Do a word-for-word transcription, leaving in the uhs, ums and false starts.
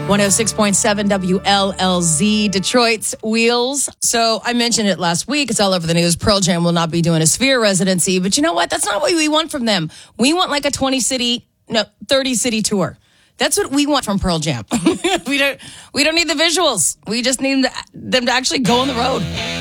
one oh six point seven W L L Z, Detroit's Wheels. So I mentioned it last week. It's all over the news. Pearl Jam will not be doing a Sphere residency. But you know what? That's not what we want from them. We want like a twenty-city, no, thirty-city tour. That's what we want from Pearl Jam. we don't we don't need the visuals. We just need them to actually go on the road.